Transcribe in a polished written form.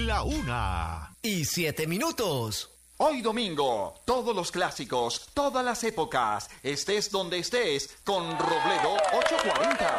1:07. Hoy domingo, todos los clásicos, todas las épocas, estés donde estés, con Robledo 840.